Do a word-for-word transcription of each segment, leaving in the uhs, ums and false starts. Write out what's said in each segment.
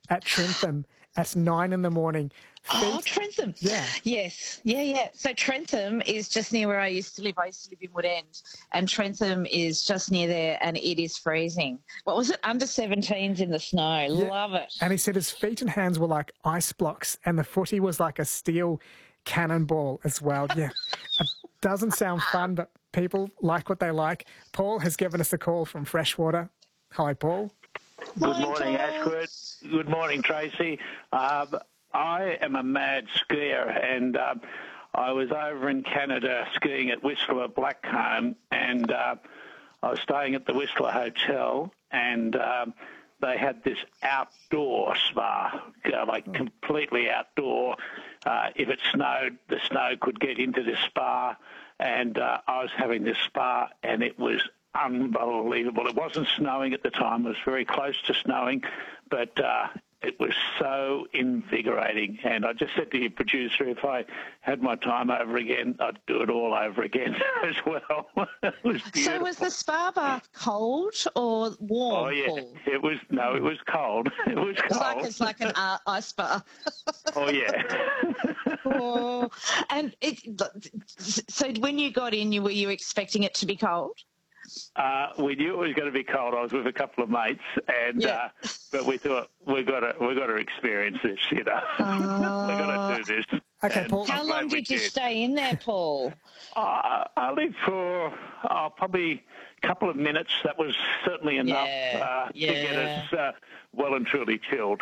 at Trentham at nine in the morning. Oh, Feet, Trentham. yeah. Yes. Yeah, yeah. So Trentham is just near where I used to live. I used to live in Woodend, and Trentham is just near there, and it is freezing. What was it? Under seventeens in the snow. Yeah. Love it. And he said his feet and hands were like ice blocks, and the footy was like a steel cannonball as well. Yeah. It doesn't sound fun, but people like what they like. Paul has given us a call from Freshwater. Hi, Paul. Good Morning, morning, Paul. Ashford. Good morning, Tracy. Um, I am a mad skier, and um, I was over in Canada skiing at Whistler Blackcomb, and uh, I was staying at the Whistler Hotel, and um, they had this outdoor spa, uh, like completely outdoor. Uh, if it snowed, the snow could get into this spa, and uh, I was having this spa, and it was unbelievable. It wasn't snowing at the time. It was very close to snowing, but uh, it was so invigorating. And I just said to your producer, if I had my time over again, I'd do it all over again as well. It was beautiful. So was the spa bath cold or warm, Oh, yeah. Paul? It was, no, it was cold. It was cold. It's like, it's like an uh, ice bar. Oh, yeah. Oh, and it, so when you got in, you were you expecting it to be cold? Uh, we knew it was going to be cold. I was with a couple of mates, and Yeah. uh, but we thought we got to we got to experience this, you know. Oh. we got to do this. Okay, And Paul. How I'm long glad we did you stay in there, Paul? Uh, I lived for uh, probably a couple of minutes. That was certainly enough Yeah, uh, to yeah. get us uh, well and truly chilled.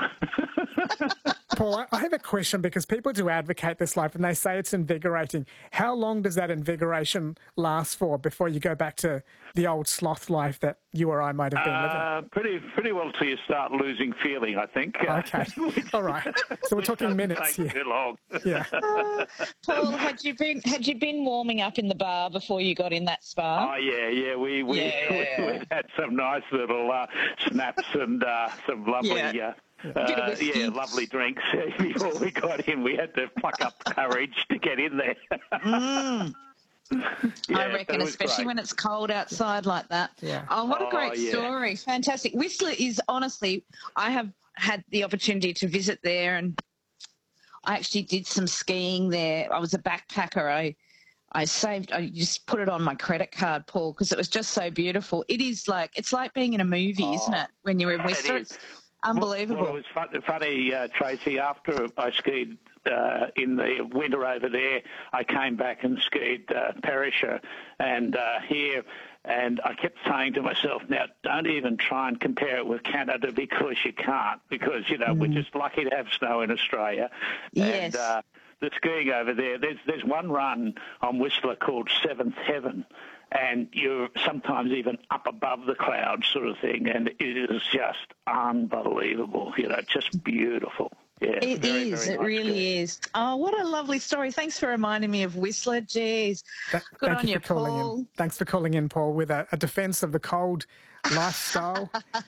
Paul, I- I have a question because people do advocate this life and they say it's invigorating. How long does that invigoration last for before you go back to the old sloth life that you or I might have been living? Uh, pretty pretty well till you start losing feeling, I think. Okay. All right. So we're talking minutes Take here. too long. Yeah. Uh, Paul, had you been had you been warming up in the bar before you got in that spa? Oh yeah, yeah. We we, Yeah. we had some nice little uh, snaps and uh, some lovely. Yeah. Uh, Bit of Uh, whiskey. yeah, lovely drinks. Before we got in, we had to pluck up courage to get in there. Mm. Yeah, I reckon, it was especially great. when it's cold outside like that. Yeah. Oh, what a Oh, great yeah. story. Fantastic. Whistler is honestly, I have had the opportunity to visit there, and I actually did some skiing there. I was a backpacker. I I saved, I just put it on my credit card, Paul, because it was just so beautiful. It is like, it's like being in a movie, isn't it, when you're in It Whistler? is. It's unbelievable. Well, it was fun, funny, uh, Tracy, after I skied uh, in the winter over there, I came back and skied uh, Perisher and uh, here, and I kept saying to myself, now, don't even try and compare it with Canada because you can't, because, you know, we're just lucky to have snow in Australia. Yes. And, uh, the skiing over there, there's there's one run on Whistler called Seventh Heaven, and you're sometimes even up above the clouds sort of thing, and it is just unbelievable, you know, just beautiful. Yeah, It very, is. very It nice really skiing. is. Oh, what a lovely story. Thanks for reminding me of Whistler. Jeez. Th- Good Thank on you you, for calling Paul. in. Thanks for calling in, Paul, with a, a defence of the cold lifestyle.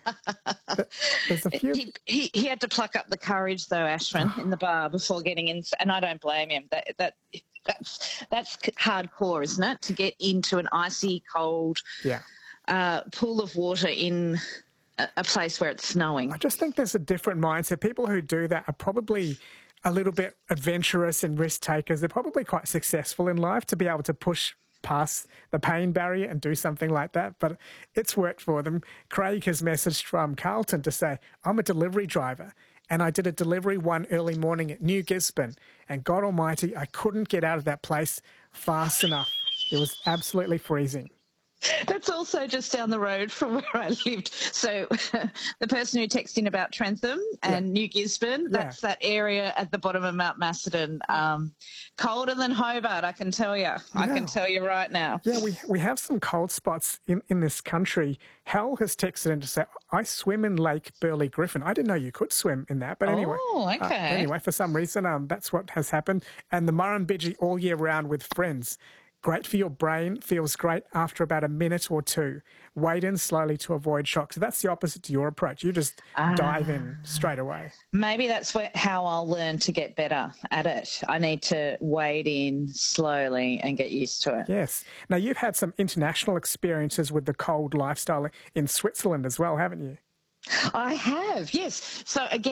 There's a few. He, he he had to pluck up the courage, though, Ashwin, in the bar before getting in, and I don't blame him. That that that's that's hardcore, isn't it? To get into an icy cold Yeah. uh, pool of water in a, a place where it's snowing. I just think there's a different mindset. People who do that are probably a little bit adventurous and risk takers. They're probably quite successful in life to be able to push past the pain barrier and do something like that. But it's worked for them. Craig has messaged from Carlton to say, I'm a delivery driver and I did a delivery one early morning at New Gisborne, and God almighty, I couldn't get out of that place fast enough. It was absolutely freezing. That's also just down the road from where I lived. So the person who texted in about Trentham and Yeah. New Gisborne, that's that area at the bottom of Mount Macedon. Um, colder than Hobart, I can tell you. I Yeah. can tell you right now. Yeah, we we have some cold spots in, in this country. Hal has texted in to say, I swim in Lake Burley Griffin. I didn't know you could swim in that, but anyway. Oh, okay. Uh, anyway, for some reason, um, that's what has happened. And the Murrumbidgee all year round with friends. Great for your brain, feels great after about a minute or two. Wade in slowly to avoid shock. So that's the opposite to your approach. You just dive in straight away. Maybe that's where, how I'll learn to get better at it. I need to wade in slowly and get used to it. Yes. Now, you've had some international experiences with the cold lifestyle in Switzerland as well, haven't you? I have, yes. So again,